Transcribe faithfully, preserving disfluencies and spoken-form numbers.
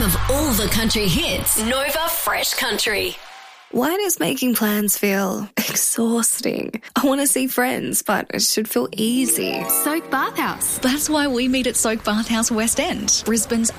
of all the country hits. Nova Fresh Country. Why does making plans feel exhausting? I want to see friends, but it should feel easy. Soak Bathhouse. That's why we meet at Soak Bathhouse West End, Brisbane's